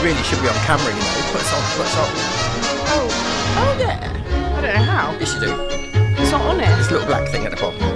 really should be on camera, you know. Put us on. Oh yeah. I don't know how. Yes, you do. It's not on it. This little black thing at the bottom.